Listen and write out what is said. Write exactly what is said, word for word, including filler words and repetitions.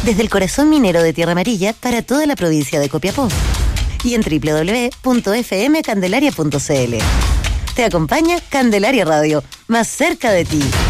desde el corazón minero de Tierra Amarilla para toda la provincia de Copiapó. Y en doble u doble u doble u punto f m candelaria punto c l. Te acompaña Candelaria Radio, más cerca de ti.